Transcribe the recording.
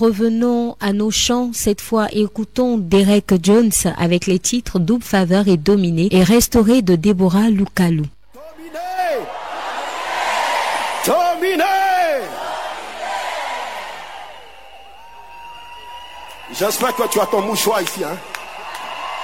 Revenons à nos chants, cette fois écoutons Derek Jones avec les titres Double Faveur et Dominé et Restauré de Deborah Lukalou. Dominé! Dominé! J'espère que tu as ton mouchoir ici, hein.